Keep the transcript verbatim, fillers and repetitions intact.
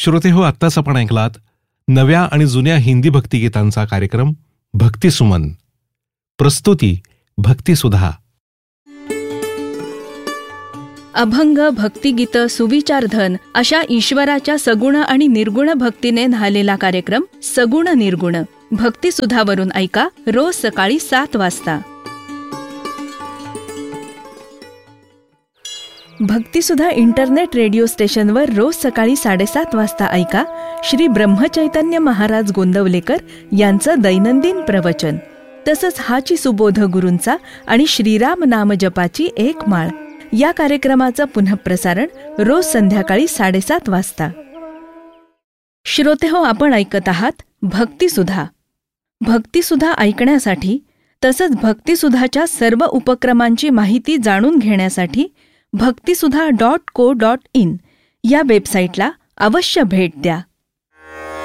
श्रोतेहो, आत्ताच आपण ऐकलात नव्या आणि जुन्या हिंदी भक्तिगीतांचा कार्यक्रम भक्तिसुमन. प्रस्तुती भक्तिसुधा. अभंग, भक्तिगीत, सुविचारधन अशा ईश्वराच्या सगुण आणि निर्गुण भक्तीने न्हालेला कार्यक्रम सगुण निर्गुण भक्तिसुधावरून ऐका रोज सकाळी सात वाजता. भक्तिसुधा इंटरनेट रेडिओ स्टेशनवर रोज सकाळी साडेसात वाजता ऐका श्री ब्रह्मचैतन्य महाराज गोंदवलेकर यांचं दैनंदिन प्रवचन. तसंच हाची सुबोध गुरूंचा आणि श्रीराम नाम जपाची एक माळ या कार्यक्रमाचं पुनःप्रसारण रोज संध्याकाळी साडेसात वाजता. श्रोतेहो, आपण ऐकत आहात भक्तिसुधा. भक्तिसुधा ऐकण्यासाठी तसंच भक्तिसुधाच्या सर्व उपक्रमांची माहिती जाणून घेण्यासाठी भक्तिसुधा डॉट को डॉट इन या वेबसाईटला अवश्य भेट द्या.